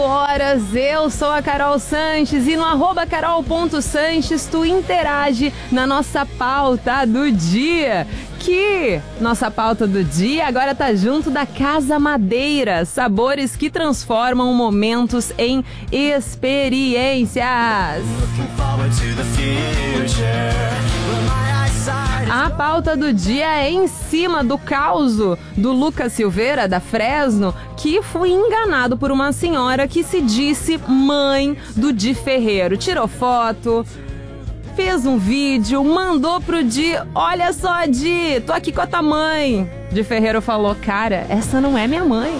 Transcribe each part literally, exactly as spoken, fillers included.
horas, eu sou a Carol Sanches e no arroba carol ponto sanches tu interage na nossa pauta do dia. Que nossa pauta do dia agora tá junto da Casa Madeira, sabores que transformam momentos em experiências. A pauta do dia é em cima do caso do Lucas Silveira, da Fresno, que foi enganado por uma senhora que se disse mãe do Di Ferreiro. Tirou foto, fez um vídeo, mandou pro Di: olha só, Di, tô aqui com a tua mãe. Di Ferreiro falou: cara, essa não é minha mãe.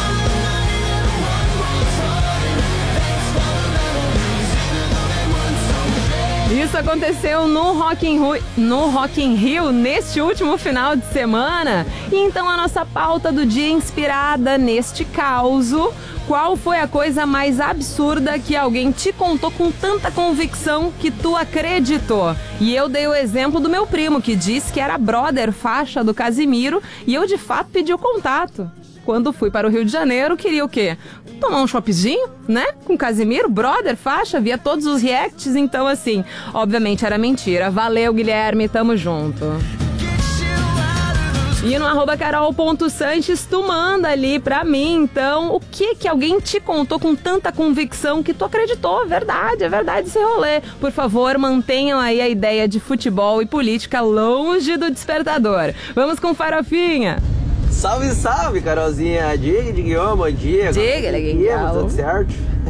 Isso aconteceu no Rock in Rio, no Rock in Rio neste último final de semana. E então a nossa pauta do dia é inspirada neste caso. Qual foi a coisa mais absurda que alguém te contou com tanta convicção que tu acreditou? E eu dei o exemplo do meu primo, que disse que era brother faixa do Casimiro, e eu de fato pedi o contato. Quando fui para o Rio de Janeiro, queria o quê? Tomar um choppzinho, né? Com Casimiro, brother, faixa, via todos os reacts, então assim, obviamente era mentira. Valeu, Guilherme, tamo junto. E no arroba carol ponto sanches tu manda ali pra mim, então, o que que alguém te contou com tanta convicção que tu acreditou? Verdade, é verdade esse rolê. Por favor, mantenham aí a ideia de futebol e política longe do despertador. Vamos com farofinha. Salve, salve, Carolzinha. Diga, Diguinho, bom dia. Diga, Diguinho. Tudo certo?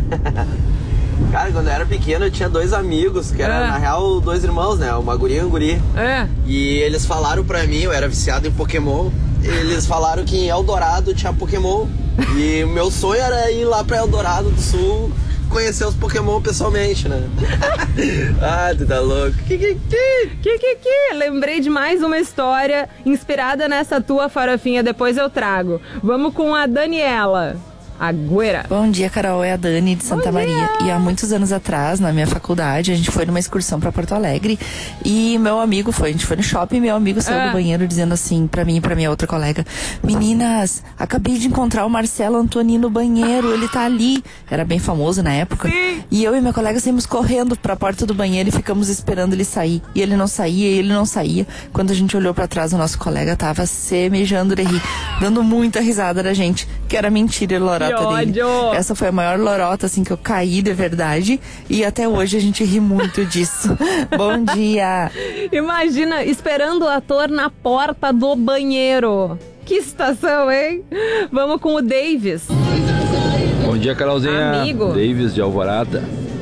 Cara, quando eu era pequeno eu tinha dois amigos, que eram, é. na real, dois irmãos, né? Uma guria e um guri. É. E eles falaram pra mim, eu era viciado em Pokémon, eles falaram que em Eldorado tinha Pokémon. E o meu sonho era ir lá pra Eldorado do Sul, conhecer os Pokémon pessoalmente, né? Ah, tu tá louco. Que, que, que? Que, que, que? Lembrei de mais uma história inspirada nessa tua farofinha, depois eu trago. Vamos com a Daniela Agüera. Bom dia, Carol, é a Dani de Santa Maria. E há muitos anos atrás, na minha faculdade, a gente foi numa excursão pra Porto Alegre e meu amigo foi, a gente foi no shopping e meu amigo saiu ah. do banheiro dizendo assim pra mim e pra minha outra colega: meninas, acabei de encontrar o Marcelo Antoni no banheiro, ele tá ali. Era bem famoso na época. Sim. E eu e minha colega saímos correndo pra porta do banheiro e ficamos esperando ele sair. E ele não saía, e ele não saía. Quando a gente olhou pra trás, o nosso colega tava semejando de rir, dando muita risada da gente, que era mentira, ele lorota dele. Essa foi a maior lorota, assim, que eu caí de verdade. E até hoje a gente ri muito disso. Bom dia! Imagina, esperando o ator na porta do banheiro. Que situação, hein? Vamos com o Davis. Bom dia, Carolzinha. Amigo. Davis de Alvorada.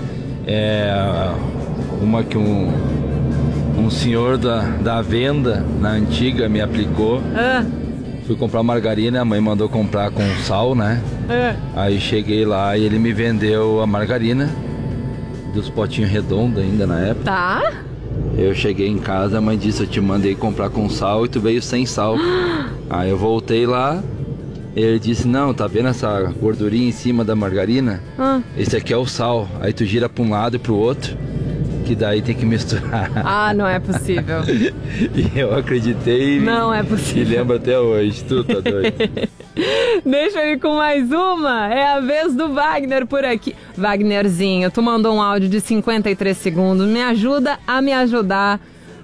É uma que um, um senhor da, da venda na antiga me aplicou. Ah. Fui comprar margarina, a mãe mandou comprar com sal, né? É. Aí cheguei lá e ele me vendeu a margarina, dos potinhos redondos ainda na época. Tá. Eu cheguei em casa, a mãe disse: eu te mandei comprar com sal e tu veio sem sal. Aí eu voltei lá, ele disse: não, tá vendo essa gordurinha em cima da margarina? Ah. Esse aqui é o sal. Aí tu gira pra um lado e pro outro, que daí tem que misturar. Ah, não é possível. E eu acreditei. Não é possível. E lembro até hoje, tu tá doido. Deixa eu ir com mais uma. É a vez do Wagner por aqui. Wagnerzinho, tu mandou um áudio de cinquenta e três segundos. Me ajuda a me ajudar.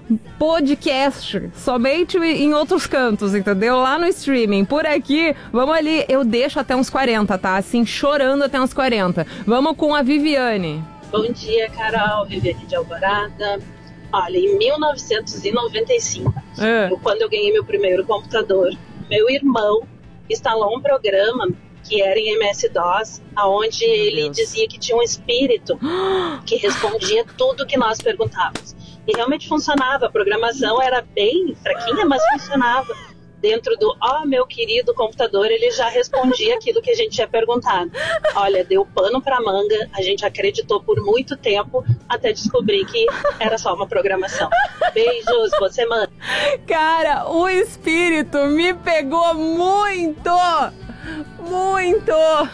Podcast, somente em outros cantos, entendeu? Lá no streaming. Por aqui, vamos ali. Eu deixo até uns quarenta, tá? Assim, chorando até uns quarenta. Vamos com a Viviane. Bom dia, Carol, Viviane de Alvorada. Olha, em mil novecentos e noventa e cinco, é. quando eu ganhei meu primeiro computador, meu irmão instalou um programa que era em M S-DOS, onde meu ele Deus. dizia que tinha um espírito que respondia tudo que nós perguntávamos. E realmente funcionava, a programação era bem fraquinha, mas funcionava. Dentro do, ó, oh, meu querido computador, ele já respondia aquilo que a gente tinha perguntado. Olha, deu pano pra manga, a gente acreditou por muito tempo, até descobrir que era só uma programação. Beijos, boa semana. Cara, o espírito me pegou muito, muito.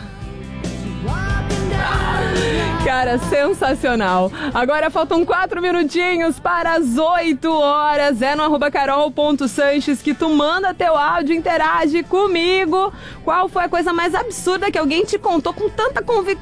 Cara, sensacional. Agora faltam quatro minutinhos para as oito horas. É no arroba carol ponto sanches que tu manda teu áudio, interage comigo. Qual foi a coisa mais absurda que alguém te contou com tanta convicção